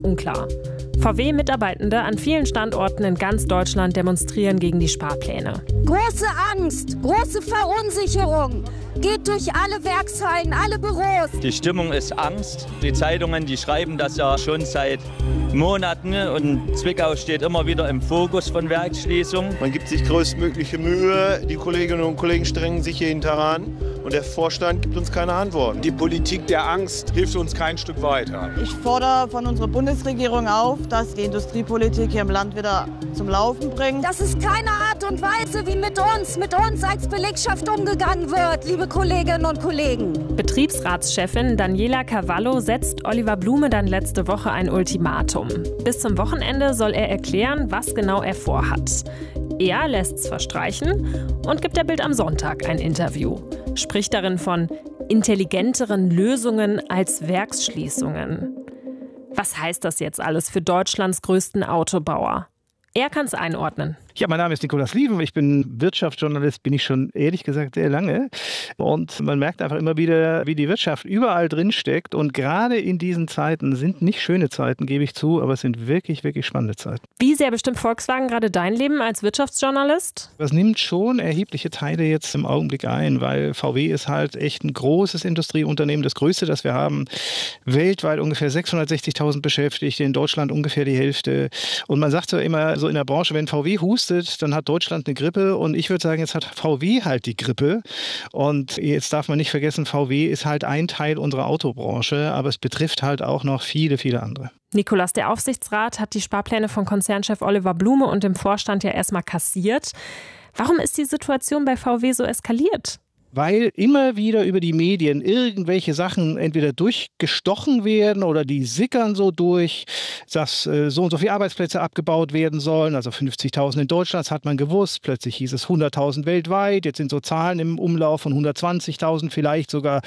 Unklar. VW-Mitarbeitende an vielen Standorten in ganz Deutschland demonstrieren gegen die Sparpläne. Große Angst, große Verunsicherung geht durch alle Werkshallen, alle Büros. Die Stimmung ist Angst. Die Zeitungen, die schreiben das ja schon seit Monaten und Zwickau steht immer wieder im Fokus von Werksschließungen. Man gibt sich größtmögliche Mühe, die Kolleginnen und Kollegen strengen sich hier hinteran und der Vorstand gibt uns keine Antworten. Die Politik der Angst hilft uns kein Stück weiter. Ich fordere von unserer Bundesregierung auf, dass die Industriepolitik hier im Land wieder zum Laufen bringt. Das ist keine Art und Weise, wie mit uns als Belegschaft umgegangen wird, liebe Kolleginnen und Kollegen. Betriebsratschefin Daniela Cavallo setzt Oliver Blume dann letzte Woche ein Ultimatum. Bis zum Wochenende soll er erklären, was genau er vorhat. Er lässt es verstreichen und gibt der Bild am Sonntag ein Interview. Spricht darin von intelligenteren Lösungen als Werksschließungen. Was heißt das jetzt alles für Deutschlands größten Autobauer? Er kann es einordnen. Ja, mein Name ist Nikolaus Lieven. Ich bin Wirtschaftsjournalist, bin ich schon ehrlich gesagt sehr lange. Und man merkt einfach immer wieder, wie die Wirtschaft überall drin steckt. Und gerade in diesen Zeiten sind nicht schöne Zeiten, gebe ich zu, aber es sind wirklich, wirklich spannende Zeiten. Wie sehr bestimmt Volkswagen gerade dein Leben als Wirtschaftsjournalist? Das nimmt schon erhebliche Teile jetzt im Augenblick ein, weil VW ist halt echt ein großes Industrieunternehmen, das größte, das wir haben. Weltweit ungefähr 660.000 Beschäftigte, in Deutschland ungefähr die Hälfte. Und man sagt so immer so in der Branche, wenn VW hustet, dann hat Deutschland eine Grippe und ich würde sagen, jetzt hat VW halt die Grippe und jetzt darf man nicht vergessen, VW ist halt ein Teil unserer Autobranche, aber es betrifft halt auch noch viele, viele andere. Nikolaus, der Aufsichtsrat hat die Sparpläne von Konzernchef Oliver Blume und dem Vorstand ja erstmal kassiert. Warum ist die Situation bei VW so eskaliert? Weil immer wieder über die Medien irgendwelche Sachen entweder durchgestochen werden oder die sickern so durch, dass so und so viele Arbeitsplätze abgebaut werden sollen. Also 50.000 in Deutschland, das hat man gewusst. Plötzlich hieß es 100.000 weltweit. Jetzt sind so Zahlen im Umlauf von 120.000, vielleicht sogar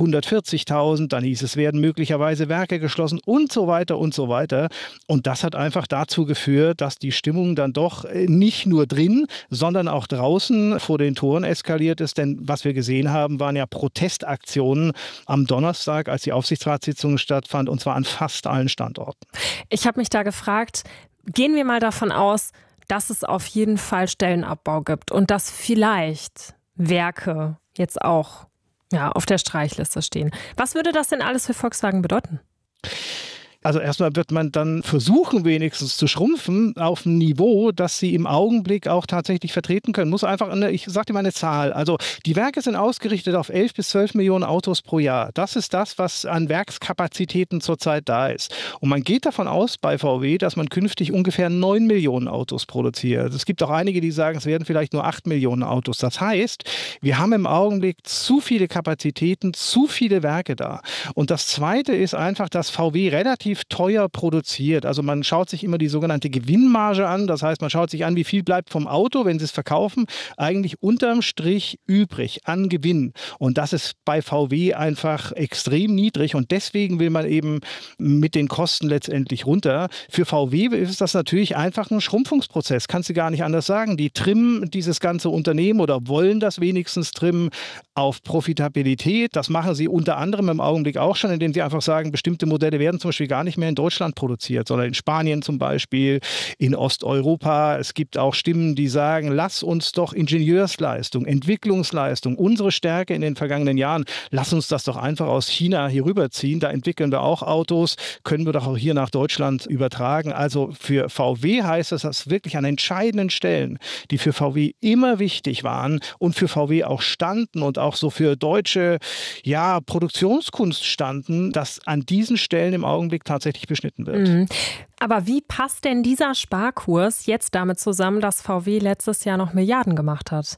140.000. Dann hieß es, werden möglicherweise Werke geschlossen und so weiter und so weiter. Und das hat einfach dazu geführt, dass die Stimmung dann doch nicht nur drin, sondern auch draußen vor den Toren eskaliert ist. Denn was wir gesehen haben, waren ja Protestaktionen am Donnerstag, als die Aufsichtsratssitzung stattfand, und zwar an fast allen Standorten. Ich habe mich da gefragt, gehen wir mal davon aus, dass es auf jeden Fall Stellenabbau gibt und dass vielleicht Werke jetzt auch auf der Streichliste stehen. Was würde das denn alles für Volkswagen bedeuten? Also erstmal wird man dann versuchen, wenigstens zu schrumpfen auf ein Niveau, das sie im Augenblick auch tatsächlich vertreten können. Muss einfach, ich sage dir mal eine Zahl. Also die Werke sind ausgerichtet auf 11 bis 12 Millionen Autos pro Jahr. Das ist das, was an Werkskapazitäten zurzeit da ist. Und man geht davon aus bei VW, dass man künftig ungefähr 9 Millionen Autos produziert. Es gibt auch einige, die sagen, es werden vielleicht nur 8 Millionen Autos. Das heißt, wir haben im Augenblick zu viele Kapazitäten, zu viele Werke da. Und das Zweite ist einfach, dass VW relativ teuer produziert. Also man schaut sich immer die sogenannte Gewinnmarge an. Das heißt, man schaut sich an, wie viel bleibt vom Auto, wenn sie es verkaufen, eigentlich unterm Strich übrig an Gewinn. Und das ist bei VW einfach extrem niedrig und deswegen will man eben mit den Kosten letztendlich runter. Für VW ist das natürlich einfach ein Schrumpfungsprozess. Kannst du gar nicht anders sagen. Die trimmen dieses ganze Unternehmen oder wollen das wenigstens trimmen auf Profitabilität. Das machen sie unter anderem im Augenblick auch schon, indem sie einfach sagen, bestimmte Modelle werden zum Beispiel gar nicht mehr in Deutschland produziert, sondern in Spanien zum Beispiel, in Osteuropa. Es gibt auch Stimmen, die sagen, lass uns doch Ingenieursleistung, Entwicklungsleistung, unsere Stärke in den vergangenen Jahren, lass uns das doch einfach aus China hier rüberziehen. Da entwickeln wir auch Autos, können wir doch auch hier nach Deutschland übertragen. Also für VW heißt es, dass wirklich an entscheidenden Stellen, die für VW immer wichtig waren und für VW auch standen und auch so für deutsche Produktionskunst standen, dass an diesen Stellen im Augenblick tatsächlich beschnitten wird. Mhm. Aber wie passt denn dieser Sparkurs jetzt damit zusammen, dass VW letztes Jahr noch Milliarden gemacht hat?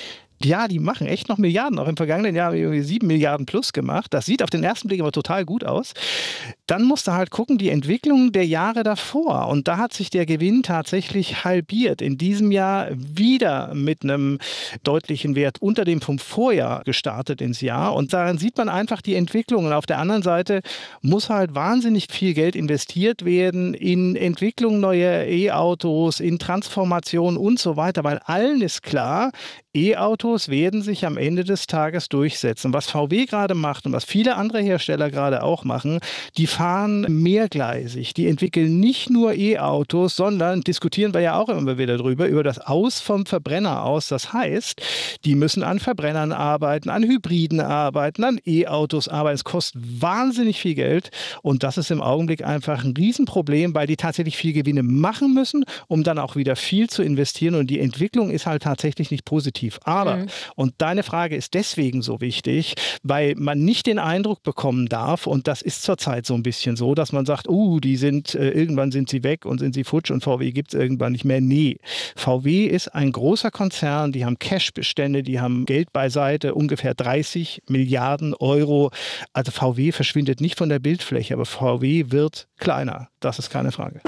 Ja, die machen echt noch Milliarden. Auch im vergangenen Jahr haben wir 7 Milliarden plus gemacht. Das sieht auf den ersten Blick aber total gut aus. Dann musst du halt gucken, die Entwicklung der Jahre davor. Und da hat sich der Gewinn tatsächlich halbiert. In diesem Jahr wieder mit einem deutlichen Wert unter dem vom Vorjahr gestartet ins Jahr. Und daran sieht man einfach die Entwicklung. Und auf der anderen Seite muss halt wahnsinnig viel Geld investiert werden in Entwicklung neuer E-Autos, in Transformation und so weiter. Weil allen ist klar, E-Autos E-Autos werden sich am Ende des Tages durchsetzen. Was VW gerade macht und was viele andere Hersteller gerade auch machen, die fahren mehrgleisig. Die entwickeln nicht nur E-Autos, sondern, diskutieren wir ja auch immer wieder drüber, über das Aus vom Verbrenner aus. Das heißt, die müssen an Verbrennern arbeiten, an Hybriden arbeiten, an E-Autos arbeiten. Es kostet wahnsinnig viel Geld und das ist im Augenblick einfach ein Riesenproblem, weil die tatsächlich viel Gewinne machen müssen, um dann auch wieder viel zu investieren und die Entwicklung ist halt tatsächlich nicht positiv. Aber, und deine Frage ist deswegen so wichtig, weil man nicht den Eindruck bekommen darf, und das ist zurzeit so ein bisschen so, dass man sagt, irgendwann sind sie weg und sind sie futsch und VW gibt es irgendwann nicht mehr. Nee, VW ist ein großer Konzern, die haben Cashbestände, die haben Geld beiseite, ungefähr 30 Milliarden Euro. Also VW verschwindet nicht von der Bildfläche, aber VW wird kleiner. Das ist keine Frage.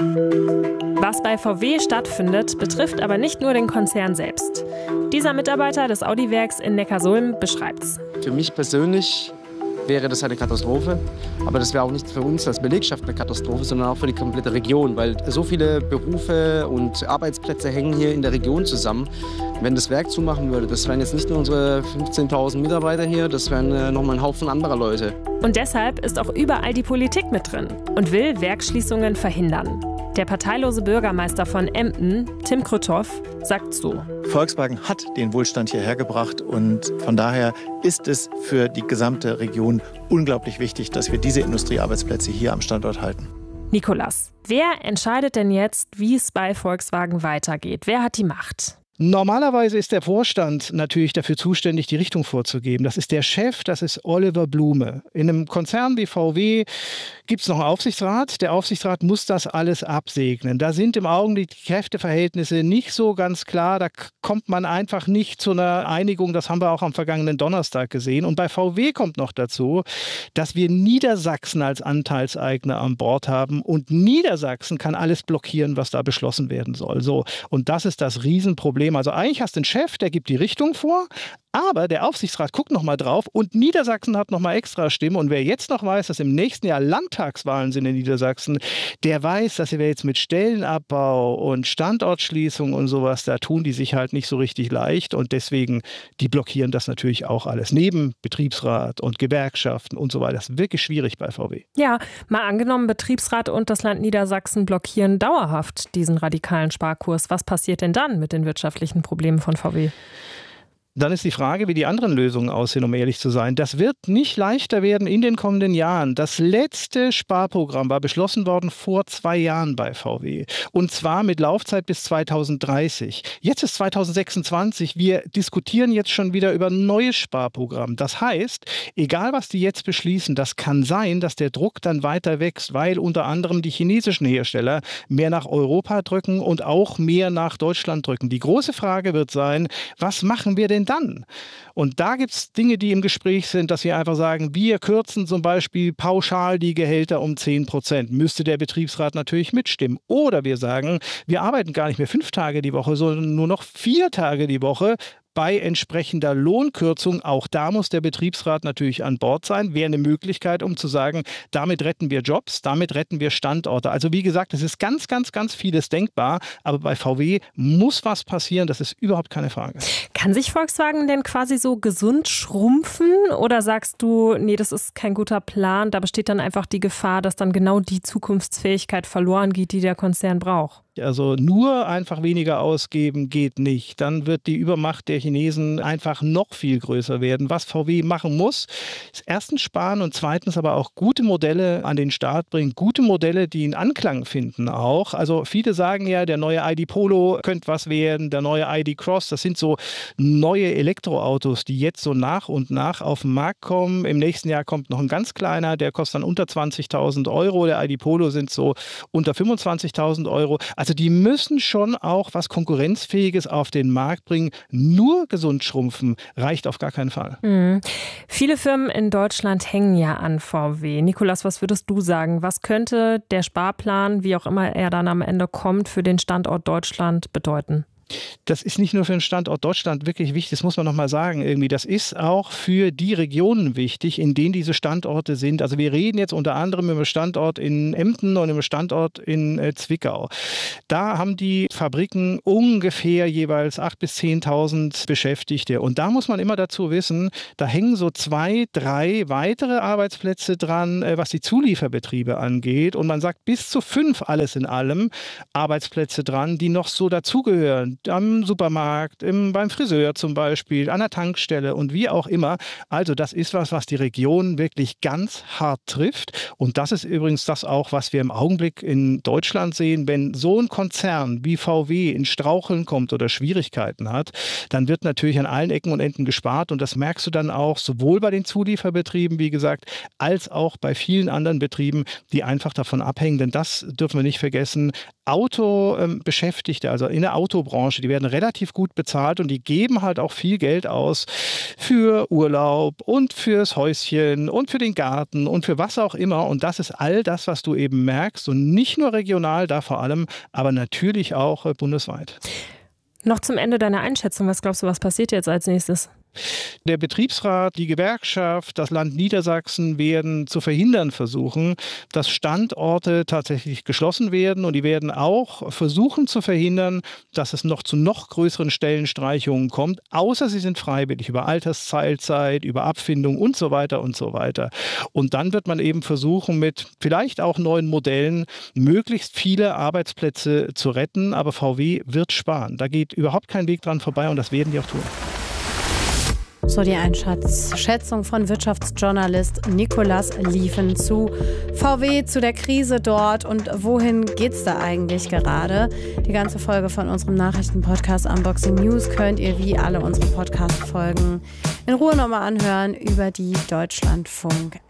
Was bei VW stattfindet, betrifft aber nicht nur den Konzern selbst. Dieser Mitarbeiter des Audi-Werks in Neckarsulm beschreibt's. Für mich persönlich wäre das eine Katastrophe. Aber das wäre auch nicht für uns als Belegschaft eine Katastrophe, sondern auch für die komplette Region, weil so viele Berufe und Arbeitsplätze hängen hier in der Region zusammen. Wenn das Werk zumachen würde, das wären jetzt nicht nur unsere 15.000 Mitarbeiter hier, das wären nochmal ein Haufen anderer Leute. Und deshalb ist auch überall die Politik mit drin und will Werksschließungen verhindern. Der parteilose Bürgermeister von Emden, Tim Krüthoff, sagt so: Volkswagen hat den Wohlstand hierher gebracht und von daher ist es für die gesamte Region unglaublich wichtig, dass wir diese Industriearbeitsplätze hier am Standort halten. Nikolas, wer entscheidet denn jetzt, wie es bei Volkswagen weitergeht? Wer hat die Macht? Normalerweise ist der Vorstand natürlich dafür zuständig, die Richtung vorzugeben. Das ist der Chef, das ist Oliver Blume. In einem Konzern wie VW gibt es noch einen Aufsichtsrat. Der Aufsichtsrat muss das alles absegnen. Da sind im Augenblick die Kräfteverhältnisse nicht so ganz klar. Da kommt man einfach nicht zu einer Einigung. Das haben wir auch am vergangenen Donnerstag gesehen. Und bei VW kommt noch dazu, dass wir Niedersachsen als Anteilseigner an Bord haben. Und Niedersachsen kann alles blockieren, was da beschlossen werden soll. So. Und das ist das Riesenproblem. Also eigentlich hast du einen Chef, der gibt die Richtung vor, aber der Aufsichtsrat guckt noch mal drauf und Niedersachsen hat noch mal extra Stimmen. Und wer jetzt noch weiß, dass im nächsten Jahr Landtagswahlen sind in Niedersachsen, der weiß, dass wir jetzt mit Stellenabbau und Standortschließung und sowas, da tun die sich halt nicht so richtig leicht und deswegen, die blockieren das natürlich auch alles. Neben Betriebsrat und Gewerkschaften und so weiter. Das ist wirklich schwierig bei VW. Ja, mal angenommen, Betriebsrat und das Land Niedersachsen blockieren dauerhaft diesen radikalen Sparkurs. Was passiert denn dann mit den wirtschaftlichen Problemen von VW? Dann ist die Frage, wie die anderen Lösungen aussehen, um ehrlich zu sein. Das wird nicht leichter werden in den kommenden Jahren. Das letzte Sparprogramm war beschlossen worden vor 2 Jahren bei VW. Und zwar mit Laufzeit bis 2030. Jetzt ist 2026. Wir diskutieren jetzt schon wieder über ein neues Sparprogramm. Das heißt, egal was die jetzt beschließen, das kann sein, dass der Druck dann weiter wächst, weil unter anderem die chinesischen Hersteller mehr nach Europa drücken und auch mehr nach Deutschland drücken. Die große Frage wird sein, was machen wir denn dann? Und da gibt es Dinge, die im Gespräch sind, dass wir einfach sagen, wir kürzen zum Beispiel pauschal die Gehälter um 10%. Müsste der Betriebsrat natürlich mitstimmen. Oder wir sagen, wir arbeiten gar nicht mehr 5 Tage die Woche, sondern nur noch 4 Tage die Woche. Bei entsprechender Lohnkürzung, auch da muss der Betriebsrat natürlich an Bord sein, wäre eine Möglichkeit, um zu sagen, damit retten wir Jobs, damit retten wir Standorte. Also wie gesagt, es ist ganz, ganz, ganz vieles denkbar, aber bei VW muss was passieren, das ist überhaupt keine Frage. Kann sich Volkswagen denn quasi so gesund schrumpfen oder sagst du, nee, das ist kein guter Plan, da besteht dann einfach die Gefahr, dass dann genau die Zukunftsfähigkeit verloren geht, die der Konzern braucht? Also nur einfach weniger ausgeben geht nicht. Dann wird die Übermacht der Chinesen einfach noch viel größer werden. Was VW machen muss, ist erstens sparen und zweitens aber auch gute Modelle an den Start bringen. Gute Modelle, die einen Anklang finden auch. Also viele sagen ja, der neue ID Polo könnte was werden, der neue ID Cross. Das sind so neue Elektroautos, die jetzt so nach und nach auf den Markt kommen. Im nächsten Jahr kommt noch ein ganz kleiner, der kostet dann unter 20.000 Euro. Der ID Polo sind so unter 25.000 Euro. Also die müssen schon auch was Konkurrenzfähiges auf den Markt bringen. Nur gesund schrumpfen reicht auf gar keinen Fall. Viele Firmen in Deutschland hängen ja an VW. Nikolas, was würdest du sagen? Was könnte der Sparplan, wie auch immer er dann am Ende kommt, für den Standort Deutschland bedeuten? Das ist nicht nur für den Standort Deutschland wirklich wichtig, das muss man nochmal sagen irgendwie. Das ist auch für die Regionen wichtig, in denen diese Standorte sind. Also wir reden jetzt unter anderem über den Standort in Emden und über den Standort in Zwickau. Da haben die Fabriken ungefähr jeweils 8.000 bis 10.000 Beschäftigte. Und da muss man immer dazu wissen, da hängen so 2, 3 weitere Arbeitsplätze dran, was die Zulieferbetriebe angeht. Und man sagt bis zu 5 alles in allem Arbeitsplätze dran, die noch so dazugehören. Am Supermarkt, beim Friseur zum Beispiel, an der Tankstelle und wie auch immer. Also das ist was die Region wirklich ganz hart trifft. Und das ist übrigens das auch, was wir im Augenblick in Deutschland sehen. Wenn so ein Konzern wie VW in Straucheln kommt oder Schwierigkeiten hat, dann wird natürlich an allen Ecken und Enden gespart. Und das merkst du dann auch sowohl bei den Zulieferbetrieben, wie gesagt, als auch bei vielen anderen Betrieben, die einfach davon abhängen. Denn das dürfen wir nicht vergessen. Autobeschäftigte, also in der Autobranche, die werden relativ gut bezahlt und die geben halt auch viel Geld aus für Urlaub und fürs Häuschen und für den Garten und für was auch immer. Und das ist all das, was du eben merkst und nicht nur regional, da vor allem, aber natürlich auch bundesweit. Noch zum Ende deiner Einschätzung, was glaubst du, was passiert jetzt als nächstes? Der Betriebsrat, die Gewerkschaft, das Land Niedersachsen werden zu verhindern versuchen, dass Standorte tatsächlich geschlossen werden. Und die werden auch versuchen zu verhindern, dass es noch zu noch größeren Stellenstreichungen kommt, außer sie sind freiwillig über Altersteilzeit, über Abfindung und so weiter und so weiter. Und dann wird man eben versuchen, mit vielleicht auch neuen Modellen möglichst viele Arbeitsplätze zu retten. Aber VW wird sparen. Da geht überhaupt kein Weg dran vorbei und das werden die auch tun. So die Einschätzung von Wirtschaftsjournalist Nicolas Lieven zu VW, zu der Krise dort und wohin geht's da eigentlich gerade? Die ganze Folge von unserem Nachrichtenpodcast Unboxing News könnt ihr wie alle unsere Podcast-Folgen in Ruhe nochmal anhören über die Deutschlandfunk